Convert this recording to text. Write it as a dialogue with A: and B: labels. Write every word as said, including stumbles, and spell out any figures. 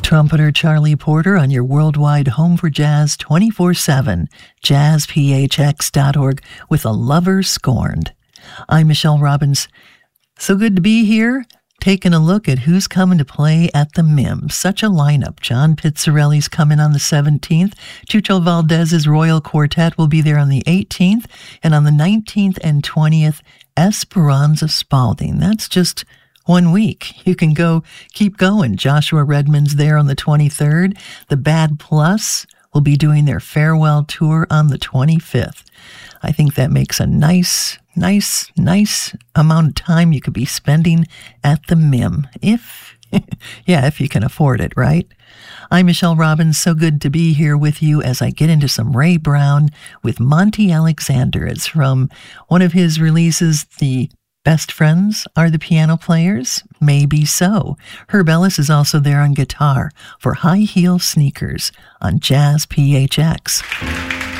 A: Trumpeter Charlie Porter on your worldwide home for jazz twenty-four seven, jazz p h x dot org, with A Lover Scorned. I'm Michelle Robbins. So good to be here, taking a look at who's coming to play at the M I M. Such a lineup. John Pizzarelli's coming on the seventeenth. Chucho Valdez's Royal Quartet will be there on the eighteenth. And on the nineteenth and twentieth, Esperanza Spalding. That's just one week. You can go, keep going. Joshua Redman's there on the twenty-third. The Bad Plus will be doing their farewell tour on the twenty-fifth. I think that makes a nice, nice, nice amount of time you could be spending at the M I M. If, yeah, if you can afford it, right? I'm Michelle Robbins. So good to be here with you as I get into some Ray Brown with Monty Alexander. It's from one of his releases, The Best Friends Are the Piano Players? Maybe so. Herb Ellis is also there on guitar for High Heel Sneakers on Jazz P H X.